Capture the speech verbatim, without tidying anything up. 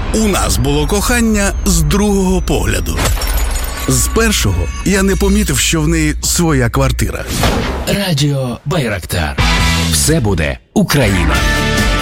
У нас було кохання з другого погляду. З першого я не помітив, що в неї своя квартира. Радіо Байрактар. Все буде Україна.